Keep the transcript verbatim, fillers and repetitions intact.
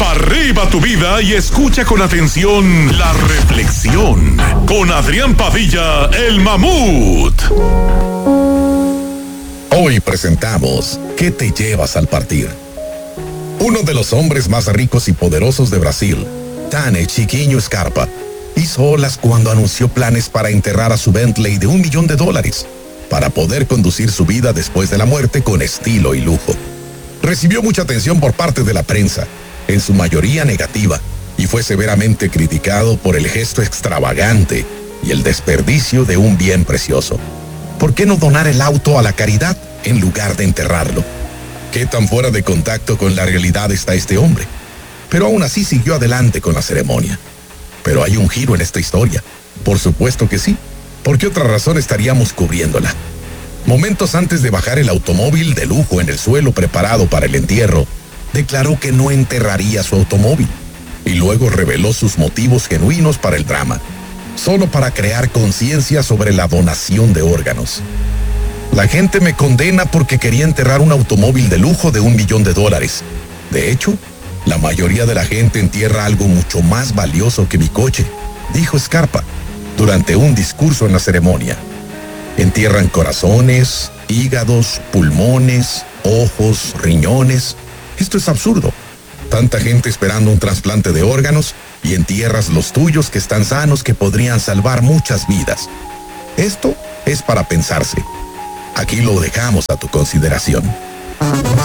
Pa' arriba tu vida y escucha con atención la reflexión con Adrián Padilla, el mamut. Hoy presentamos ¿Qué te llevas al partir? Uno de los hombres más ricos y poderosos de Brasil, Tane Chiquinho Scarpa, hizo olas cuando anunció planes para enterrar a su Bentley de un millón de dólares, para poder conducir su vida después de la muerte con estilo y lujo. Recibió mucha atención por parte de la prensa, en su mayoría negativa, y fue severamente criticado por el gesto extravagante y el desperdicio de un bien precioso. ¿Por qué no donar el auto a la caridad en lugar de enterrarlo? ¿Qué tan fuera de contacto con la realidad está este hombre? Pero aún así siguió adelante con la ceremonia. Pero hay un giro en esta historia. Por supuesto que sí. ¿Por qué otra razón estaríamos cubriéndola? Momentos antes de bajar el automóvil de lujo en el suelo preparado para el entierro, declaró que no enterraría su automóvil y luego reveló sus motivos genuinos para el drama, solo para crear conciencia sobre la donación de órganos. La gente me condena porque quería enterrar un automóvil de lujo de un millón de dólares. De hecho, la mayoría de la gente entierra algo mucho más valioso que mi coche, dijo Scarpa durante un discurso en la ceremonia. Entierran corazones, hígados, pulmones, ojos, riñones. Esto es absurdo. Tanta gente esperando un trasplante de órganos y entierras los tuyos que están sanos, que podrían salvar muchas vidas. Esto es para pensarse. Aquí lo dejamos a tu consideración.